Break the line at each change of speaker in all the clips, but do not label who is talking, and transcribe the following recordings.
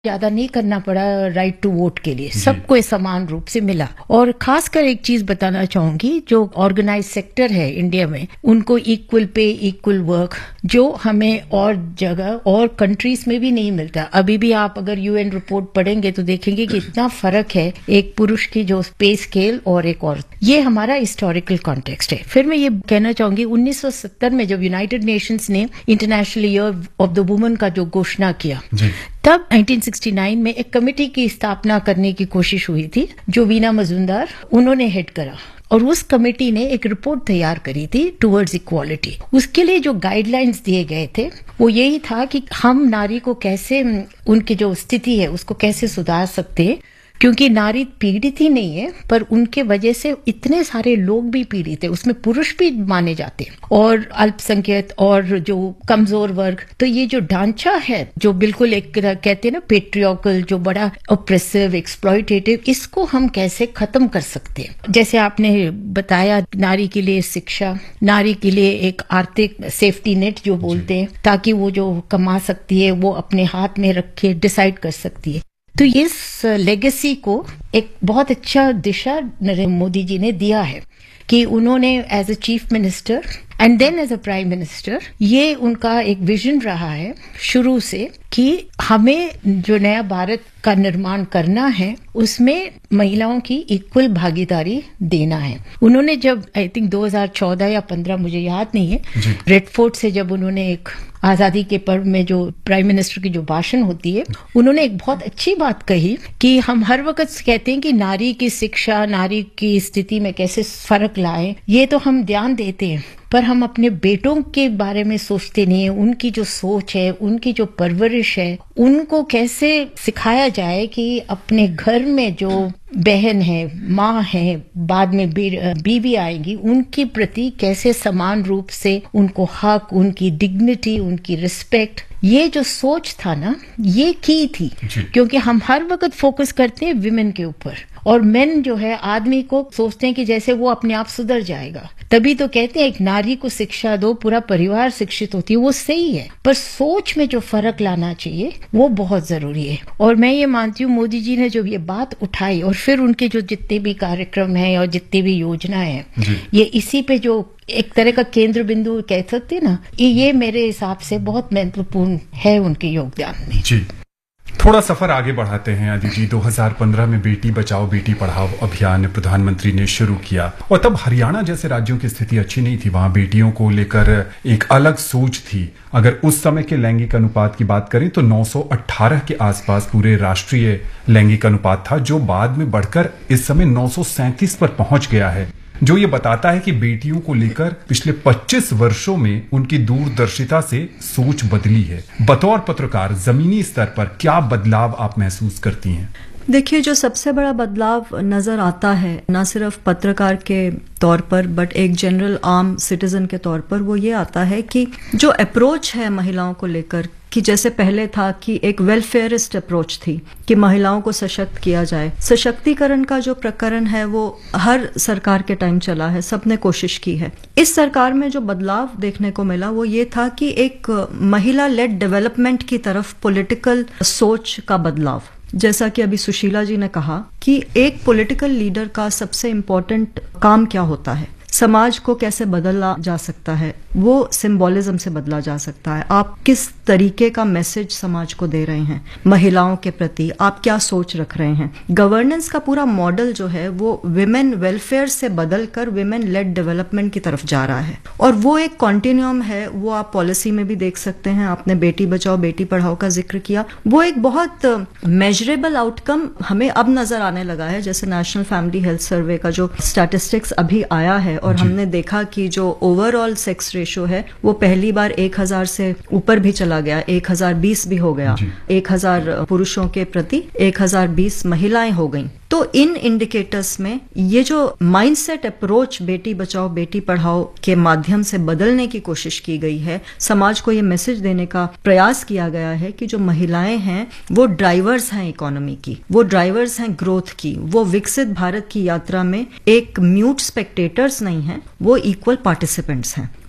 ज्यादा नहीं करना पड़ा राइट टू वोट के लिए, सबको समान रूप से मिला। और खासकर एक चीज बताना चाहूंगी, जो ऑर्गेनाइज सेक्टर है इंडिया में, उनको इक्वल पे इक्वल वर्क, जो हमें और जगह और कंट्रीज में भी नहीं मिलता। अभी भी आप अगर यूएन रिपोर्ट पढ़ेंगे तो देखेंगे कि इतना फर्क है एक पुरुष की जो पे स्केल और एक औरत। ये हमारा हिस्टोरिकल कॉन्टेक्स्ट है। फिर मैं ये कहना चाहूंगी 1970 में जब यूनाइटेड नेशंस ने international year of the woman का जो घोषणा किया, तब 1969 में एक कमेटी की स्थापना करने की कोशिश हुई थी, जो वीना मजूमदार उन्होंने हेड करा। और उस कमेटी ने एक रिपोर्ट तैयार करी थी टुवर्ड्स इक्वालिटी। उसके लिए जो गाइडलाइंस दिए गए थे वो यही था कि हम नारी को कैसे, उनकी जो स्थिति है उसको कैसे सुधार सकते हैं, क्योंकि नारी पीड़ित ही नहीं है पर उनके वजह से इतने सारे लोग भी पीड़ित है, उसमें पुरुष भी माने जाते हैं और अल्पसंख्यक और जो कमजोर वर्ग। तो ये जो ढांचा है जो बिल्कुल एक कहते हैं ना पेट्रियार्कल, जो बड़ा ऑप्रेसिव, एक्सप्लॉयटेटिव, इसको हम कैसे खत्म कर सकते हैं। जैसे आपने बताया, नारी के लिए शिक्षा, नारी के लिए एक आर्थिक सेफ्टी नेट जो बोलते हैं, ताकि वो जो कमा सकती है वो अपने हाथ में रखे डिसाइड कर सकती है। तो इस लेगेसी को एक बहुत अच्छा दिशा नरेंद्र मोदी जी ने दिया है कि उन्होंने as a chief minister and then as a prime minister, ये उनका एक विजन रहा है शुरू से कि हमें जो नया भारत का निर्माण करना है उसमें महिलाओं की इक्वल भागीदारी देना है। उन्होंने जब आई थिंक 2014 या 15, मुझे याद नहीं है, रेड फोर्ट से जब उन्होंने एक आजादी के पर्व में जो प्राइम मिनिस्टर की जो भाषण होती है, उन्होंने एक बहुत अच्छी बात कही कि हम हर वक्त कहते हैं कि नारी की शिक्षा, नारी की स्थिति में कैसे फर्क लाए, ये तो हम ध्यान देते हैं, पर हम अपने बेटों के बारे में सोचते नहीं है। उनकी जो सोच है, उनकी जो परवरिश है, उनको कैसे सिखाया जाए कि अपने घर में जो बहन है, माँ है, बाद में बीवी आएगी, उनके प्रति कैसे समान रूप से उनको हक, उनकी डिग्निटी, उनकी रिस्पेक्ट, ये जो सोच था ना, ये की थी। क्योंकि हम हर वक्त फोकस करते हैं विमेन के ऊपर, और मेन जो है आदमी को सोचते हैं कि जैसे वो अपने आप सुधर जाएगा। तभी तो कहते हैं एक नारी को शिक्षा दो, पूरा परिवार शिक्षित होती है। वो सही है, पर सोच में जो फर्क लाना चाहिए वो बहुत जरूरी है। और मैं ये मानती हूँ मोदी जी ने जब ये बात उठाई, और फिर उनके जो जितने भी कार्यक्रम हैं और जितनी भी योजनाएं हैं, ये इसी पे जो एक तरह का केंद्र बिंदु कह सकते हैं ना, ये मेरे हिसाब से बहुत महत्वपूर्ण है उनके योगदान में।
जी, थोड़ा सफर आगे बढ़ाते हैं आदि जी। 2015 में बेटी बचाओ बेटी पढ़ाओ अभियान प्रधानमंत्री ने शुरू किया, और तब हरियाणा जैसे राज्यों की स्थिति अच्छी नहीं थी। वहां बेटियों को लेकर एक अलग सोच थी। अगर उस समय के लैंगिक अनुपात की बात करें तो 918 के आसपास पूरे राष्ट्रीय लैंगिक अनुपात था, जो बाद में बढ़कर इस समय 937 पर पहुंच गया है, जो ये बताता है कि बेटियों को लेकर पिछले 25 वर्षों में उनकी दूरदर्शिता से सोच बदली है। बतौर पत्रकार जमीनी स्तर पर क्या बदलाव आप महसूस करती हैं?
देखिए, जो सबसे बड़ा बदलाव नजर आता है, ना सिर्फ पत्रकार के तौर पर बट एक जनरल आम सिटीजन के तौर पर, वो ये आता है कि जो अप्रोच है महिलाओं को लेकर, कि जैसे पहले था कि एक वेलफेयरिस्ट अप्रोच थी कि महिलाओं को सशक्त किया जाए। सशक्तिकरण का जो प्रकरण है वो हर सरकार के टाइम चला है, सबने कोशिश की है। इस सरकार में जो बदलाव देखने को मिला वो ये था कि एक महिला लेड डेवलपमेंट की तरफ पॉलिटिकल सोच का बदलाव। जैसा कि अभी सुशीला जी ने कहा कि एक पॉलिटिकल लीडर का सबसे इम्पोर्टेंट काम क्या होता है, समाज को कैसे बदला जा सकता है, वो सिंबोलिज्म से बदला जा सकता है। आप किस तरीके का मैसेज समाज को दे रहे हैं, महिलाओं के प्रति आप क्या सोच रख रहे हैं। गवर्नेंस का पूरा मॉडल जो है वो विमेन वेलफेयर से बदलकर विमेन लेड डेवलपमेंट की तरफ जा रहा है, और वो एक कॉन्टिन्यूम है। वो आप पॉलिसी में भी देख सकते हैं। आपने बेटी बचाओ बेटी पढ़ाओ का जिक्र किया, वो एक बहुत मेजरेबल आउटकम हमें अब नजर आने लगा है। जैसे नेशनल फैमिली हेल्थ सर्वे का जो स्टैटिस्टिक्स अभी आया है, और हमने देखा कि जो ओवरऑल सेक्स रेशो है वो पहली बार 1000 से ऊपर भी चला गया, 1020 भी हो गया। 1000 पुरुषों के प्रति 1020 महिलाएं हो गईं। तो इन इंडिकेटर्स में ये जो माइंडसेट अप्रोच बेटी बचाओ बेटी पढ़ाओ के माध्यम से बदलने की कोशिश की गई है, समाज को ये मैसेज देने का प्रयास किया गया है कि जो महिलाएं हैं वो ड्राइवर्स हैं इकोनॉमी की, वो ड्राइवर्स हैं ग्रोथ की, वो विकसित भारत की यात्रा में एक म्यूट स्पेक्टेटर्स नहीं हैं, वो इक्वल पार्टिसिपेंट्स हैं।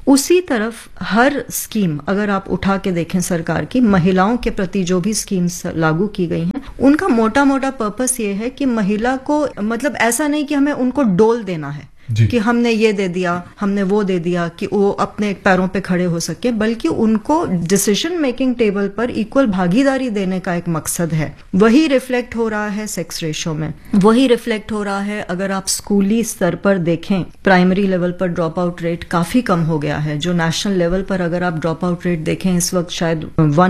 उसी तरफ हर स्कीम अगर आप उठा के देखें सरकार की, महिलाओं के प्रति जो भी स्कीम्स लागू की गई हैं, उनका मोटा मोटा पर्पस ये है कि महिला को, मतलब ऐसा नहीं कि हमें उनको डोल देना है कि हमने ये दे दिया, हमने वो दे दिया कि वो अपने पैरों पे खड़े हो सके, बल्कि उनको डिसीजन मेकिंग टेबल पर इक्वल भागीदारी देने का एक मकसद है। वही रिफ्लेक्ट हो रहा है सेक्स रेशो में, वही रिफ्लेक्ट हो रहा है अगर आप स्कूली स्तर पर देखें, प्राइमरी लेवल पर ड्रॉप आउट रेट काफी कम हो गया है। जो नेशनल लेवल पर अगर आप ड्रॉप आउट रेट देखें इस वक्त शायद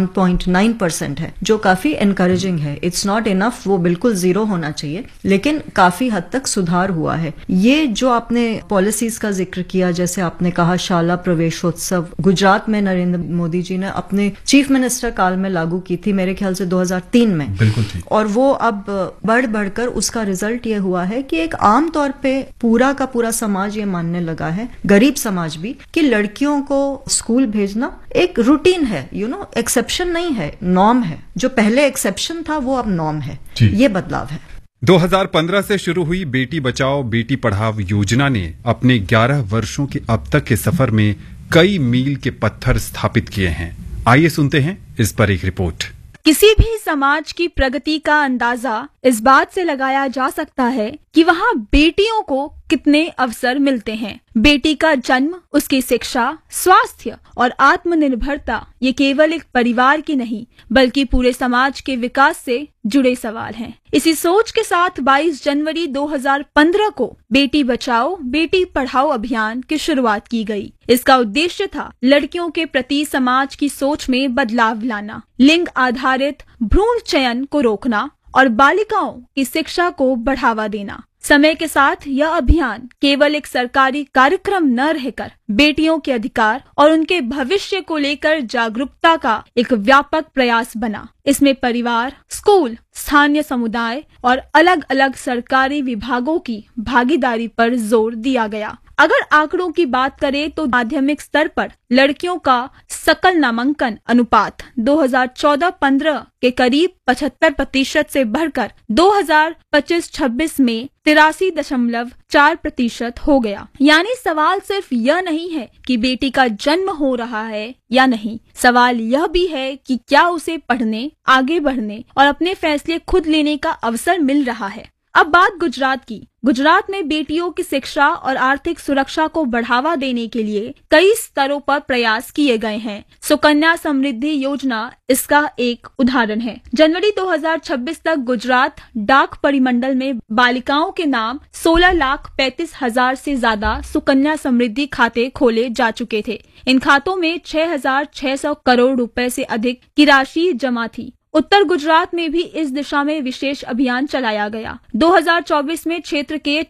1.9% है, जो काफी एनकरेजिंग है। इट्स नॉट इनफ, वो बिल्कुल जीरो होना चाहिए, लेकिन काफी हद तक सुधार हुआ है। ये जो आपने पॉलिसीज का जिक्र किया, जैसे आपने कहा शाला प्रवेशोत्सव, गुजरात में नरेंद्र मोदी जी ने अपने चीफ मिनिस्टर काल में लागू की थी, मेरे ख्याल से 2003 में।
बिल्कुल ठीक।
और वो अब बढ़ बढ़कर उसका रिजल्ट ये हुआ है कि एक आम तौर पे पूरा का पूरा समाज ये मानने लगा है, गरीब समाज भी, कि लड़कियों को स्कूल भेजना एक रूटीन है, एक्सेप्शन नहीं है, नॉर्म है। जो पहले एक्सेप्शन था वो अब नॉर्म है। ये बदलाव है।
2015 से शुरू हुई बेटी बचाओ बेटी पढ़ाओ योजना ने अपने 11 वर्षों के अब तक के सफर में कई मील के पत्थर स्थापित किए हैं। आइए सुनते हैं इस पर एक रिपोर्ट।
किसी भी समाज की प्रगति का अंदाजा इस बात से लगाया जा सकता है कि वहाँ बेटियों को कितने अवसर मिलते हैं। बेटी का जन्म, उसकी शिक्षा, स्वास्थ्य और आत्मनिर्भरता ये केवल एक परिवार की नहीं बल्कि पूरे समाज के विकास से जुड़े सवाल हैं। इसी सोच के साथ 22 जनवरी 2015 को बेटी बचाओ बेटी पढ़ाओ अभियान की शुरुआत की गई। इसका उद्देश्य था लड़कियों के प्रति समाज की सोच में बदलाव लाना, लिंग आधारित भ्रूण चयन को रोकना और बालिकाओं की शिक्षा को बढ़ावा देना। समय के साथ यह अभियान केवल एक सरकारी कार्यक्रम न रहकर बेटियों के अधिकार और उनके भविष्य को लेकर जागरूकता का एक व्यापक प्रयास बना। इसमें परिवार, स्कूल, स्थानीय समुदाय और अलग अलग सरकारी विभागों की भागीदारी पर जोर दिया गया। अगर आंकड़ों की बात करें तो माध्यमिक स्तर पर लड़कियों का सकल नामांकन अनुपात 2014-15 के करीब 75% से बढ़कर 2025-26 में 83.4% हो गया। यानी सवाल सिर्फ यह नहीं है कि बेटी का जन्म हो रहा है या नहीं, सवाल यह भी है कि क्या उसे पढ़ने, आगे बढ़ने और अपने फैसले खुद लेने का अवसर मिल रहा है। अब बात गुजरात की। गुजरात में बेटियों की शिक्षा और आर्थिक सुरक्षा को बढ़ावा देने के लिए कई स्तरों पर प्रयास किए गए हैं। सुकन्या समृद्धि योजना इसका एक उदाहरण है। जनवरी 2026 तक गुजरात डाक परिमंडल में बालिकाओं के नाम 16,35,000 से ज्यादा सुकन्या समृद्धि खाते खोले जा चुके थे। इन खातों में 6,600 करोड़ रुपए से अधिक की राशि जमा थी। उत्तर गुजरात में भी इस दिशा में विशेष अभियान चलाया गया। 2024 में क्षेत्र के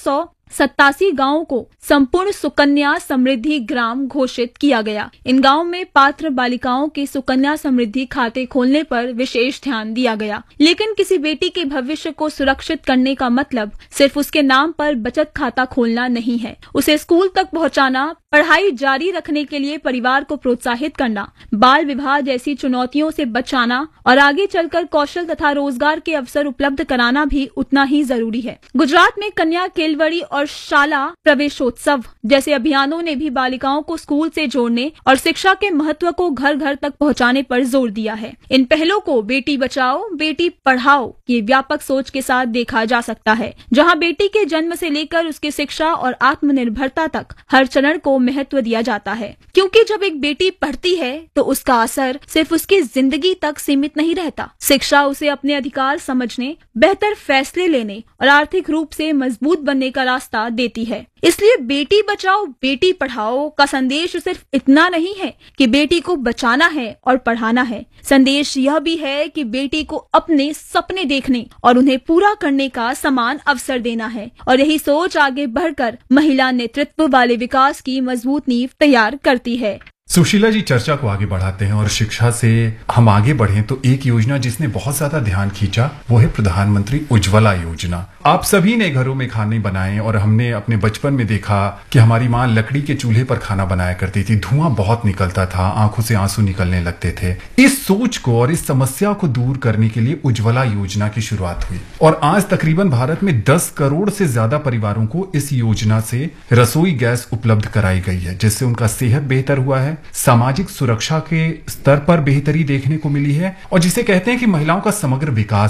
487 गांवों को संपूर्ण सुकन्या समृद्धि ग्राम घोषित किया गया। इन गांवों में पात्र बालिकाओं के सुकन्या समृद्धि खाते खोलने पर विशेष ध्यान दिया गया। लेकिन किसी बेटी के भविष्य को सुरक्षित करने का मतलब सिर्फ उसके नाम पर बचत खाता खोलना नहीं है। उसे स्कूल तक पहुंचाना, पढ़ाई जारी रखने के लिए परिवार को प्रोत्साहित करना, बाल विवाह जैसी चुनौतियों से बचाना और आगे चलकर कौशल तथा रोजगार के अवसर उपलब्ध कराना भी उतना ही जरूरी है। गुजरात में कन्या केलवड़ी और शाला प्रवेशोत्सव जैसे अभियानों ने भी बालिकाओं को स्कूल से जोड़ने और शिक्षा के महत्व को घर घर तक पहुंचाने पर जोर दिया है। इन पहलों को बेटी बचाओ बेटी पढ़ाओ की व्यापक सोच के साथ देखा जा सकता है, जहां बेटी के जन्म से लेकर उसकी शिक्षा और आत्मनिर्भरता तक हर चरण को महत्व दिया जाता है। क्योंकि जब एक बेटी पढ़ती है तो उसका असर सिर्फ उसकी जिंदगी तक सीमित नहीं रहता। शिक्षा उसे अपने अधिकार समझने, बेहतर फैसले लेने और आर्थिक रूप से मजबूत बनने का रास्ता देती है। इसलिए बेटी बचाओ बेटी पढ़ाओ का संदेश सिर्फ इतना नहीं है कि बेटी को बचाना है और पढ़ाना है। संदेश यह भी है कि बेटी को अपने सपने देखने और उन्हें पूरा करने का समान अवसर देना है। और यही सोच आगे बढ़कर महिला नेतृत्व वाले विकास की मजबूत नींव तैयार करती है।
सुशीला जी, चर्चा को आगे बढ़ाते हैं और शिक्षा से हम आगे बढ़ें तो एक योजना जिसने बहुत ज्यादा ध्यान खींचा वो है प्रधानमंत्री उज्ज्वला योजना। आप सभी ने घरों में खाने बनाए और हमने अपने बचपन में देखा कि हमारी माँ लकड़ी के चूल्हे पर खाना बनाया करती थी, धुआं बहुत निकलता था, आंखों से आंसू निकलने लगते थे। इस सोच को और इस समस्या को दूर करने के लिए उज्ज्वला योजना की शुरुआत हुई और आज तकरीबन भारत में 10 करोड़ से ज्यादा परिवारों को इस योजना से रसोई गैस उपलब्ध कराई गई है, जिससे उनका सेहत बेहतर हुआ है, सामाजिक सुरक्षा के स्तर पर बेहतरी देखने को मिली है और जिसे कहते हैं कि महिलाओं का समग्र विकास